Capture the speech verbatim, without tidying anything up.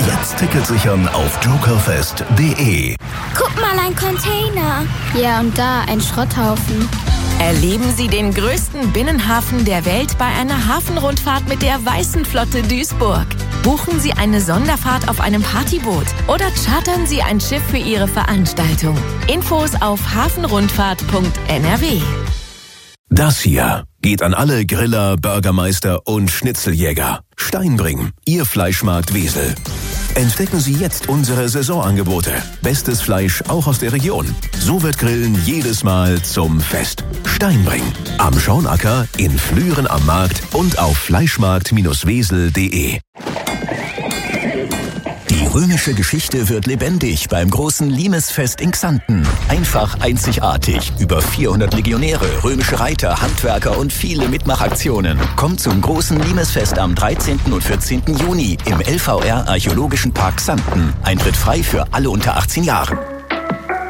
Jetzt Ticket sichern auf jokerfest punkt de. Guck mal, ein Container. Ja, und da ein Schrotthaufen. Erleben Sie den größten Binnenhafen der Welt bei einer Hafenrundfahrt mit der Weißen Flotte Duisburg. Buchen Sie eine Sonderfahrt auf einem Partyboot oder chartern Sie ein Schiff für Ihre Veranstaltung. Infos auf hafenrundfahrt punkt n r w. Das hier geht an alle Griller, Burgermeister und Schnitzeljäger. Steinbring, Ihr Fleischmarkt Wesel. Entdecken Sie jetzt unsere Saisonangebote. Bestes Fleisch auch aus der Region. So wird Grillen jedes Mal zum Fest. Steinbring, am Schaunacker, in Flüren am Markt und auf fleischmarkt Wesel punkt de. Die römische Geschichte wird lebendig beim großen Limesfest in Xanten. Einfach einzigartig. Über vierhundert Legionäre, römische Reiter, Handwerker und viele Mitmachaktionen. Kommt zum großen Limesfest am dreizehnten und vierzehnten Juni im L V R Archäologischen Park Xanten. Eintritt frei für alle unter achtzehn Jahren.